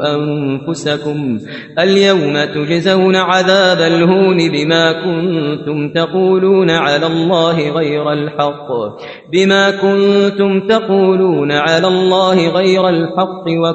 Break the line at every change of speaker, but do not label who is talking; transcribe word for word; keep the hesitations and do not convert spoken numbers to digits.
أنفسكم اليوم تجزون عذاب الهون بما كنتم تقولون على الله غير الحق بما كنتم تقولون على الله غير الحق